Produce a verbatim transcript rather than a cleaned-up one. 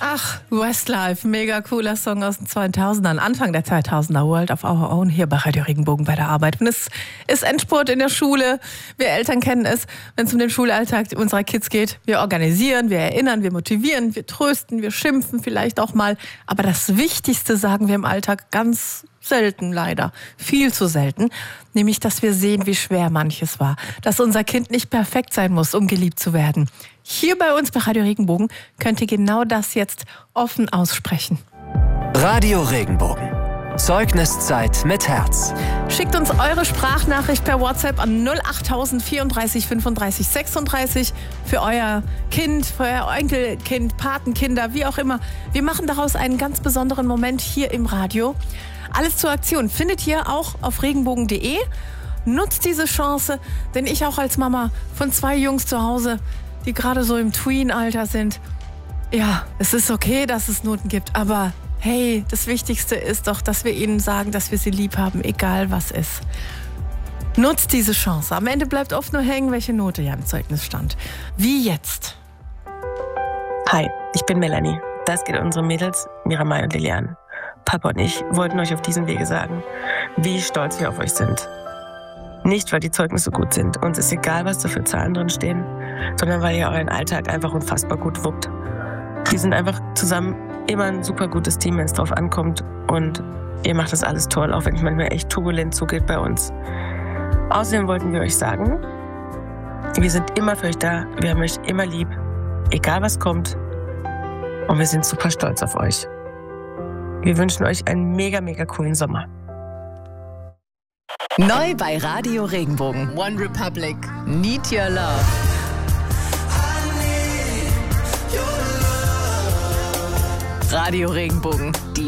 Ach, Westlife, mega cooler Song aus den zweitausendern, Anfang der zweitausender, World of Our Own, hier bei Radio Regenbogen bei der Arbeit. Und es ist Endspurt in der Schule. Wir Eltern kennen es, wenn es um den Schulalltag unserer Kids geht. Wir organisieren, wir erinnern, wir motivieren, wir trösten, wir schimpfen vielleicht auch mal. Aber das Wichtigste sagen wir im Alltag ganz selten leider, viel zu selten, nämlich, dass wir sehen, wie schwer manches war, dass unser Kind nicht perfekt sein muss, um geliebt zu werden. Hier bei uns bei Radio Regenbogen könnt ihr genau das jetzt offen aussprechen. Radio Regenbogen. Zeugniszeit mit Herz. Schickt uns eure Sprachnachricht per WhatsApp an null achttausend vierunddreißig fünfunddreißig sechsunddreißig für euer Kind, für euer Enkelkind, Patenkinder, wie auch immer. Wir machen daraus einen ganz besonderen Moment hier im Radio. Alles zur Aktion findet ihr auch auf regenbogen punkt de. Nutzt diese Chance, denn ich auch als Mama von zwei Jungs zu Hause, die gerade so im Tween-Alter sind. Ja, es ist okay, dass es Noten gibt, aber hey, das Wichtigste ist doch, dass wir ihnen sagen, dass wir sie lieb haben, egal was ist. Nutzt diese Chance. Am Ende bleibt oft nur hängen, welche Note ja im Zeugnis stand. Wie jetzt? Hi, ich bin Melanie. Das geht unsere Mädels, Miramai und Lilian. Papa und ich wollten euch auf diesem Wege sagen, wie stolz wir auf euch sind. Nicht, weil die Zeugnisse gut sind, uns ist egal, was da für Zahlen drin stehen, sondern weil ihr euren Alltag einfach unfassbar gut wuppt. Wir sind einfach zusammen immer ein super gutes Team, wenn es drauf ankommt, und ihr macht das alles toll, auch wenn es manchmal echt turbulent zugeht bei uns. Außerdem wollten wir euch sagen, wir sind immer für euch da, wir haben euch immer lieb, egal was kommt, und wir sind super stolz auf euch. Wir wünschen euch einen mega, mega coolen Sommer. Neu bei Radio Regenbogen. One Republic. Need Your Love. Radio Regenbogen. Die